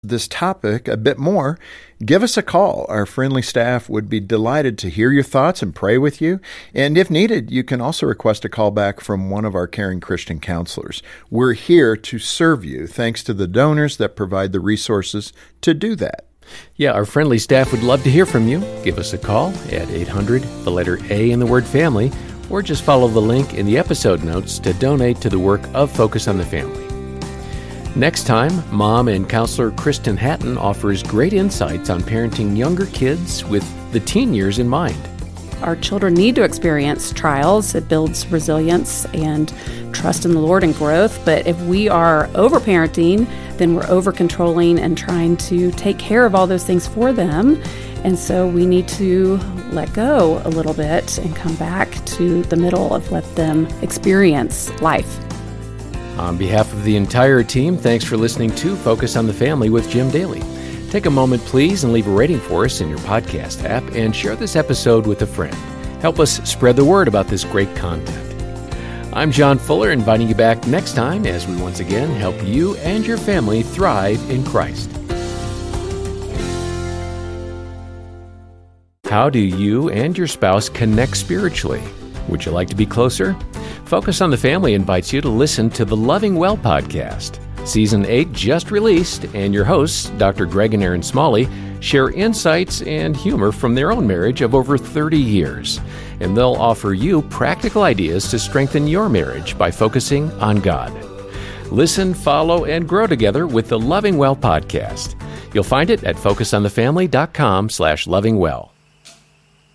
this topic a bit more, give us a call. Our friendly staff would be delighted to hear your thoughts and pray with you. And if needed, you can also request a call back from one of our caring Christian counselors. We're here to serve you, thanks to the donors that provide the resources to do that. Yeah, our friendly staff would love to hear from you. Give us a call at 800, the letter A in the word family, or just follow the link in the episode notes to donate to the work of Focus on the Family. Next time, mom and counselor Kristen Hatton offers great insights on parenting younger kids with the teen years in mind. Our children need to experience trials. It builds resilience and trust in the Lord and growth. But if we are over-parenting, then we're over-controlling and trying to take care of all those things for them. And so we need to let go a little bit and come back to the middle of let them experience life. On behalf of the entire team, thanks for listening to Focus on the Family with Jim Daly. Take a moment, please, and leave a rating for us in your podcast app and share this episode with a friend. Help us spread the word about this great content. I'm John Fuller, inviting you back next time as we once again help you and your family thrive in Christ. How do you and your spouse connect spiritually? Would you like to be closer? Focus on the Family invites you to listen to the Loving Well podcast. Season 8 just released, and your hosts, Dr. Greg and Erin Smalley, share insights and humor from their own marriage of over 30 years. And they'll offer you practical ideas to strengthen your marriage by focusing on God. Listen, follow, and grow together with the Loving Well podcast. You'll find it at focusonthefamily.com/lovingwell.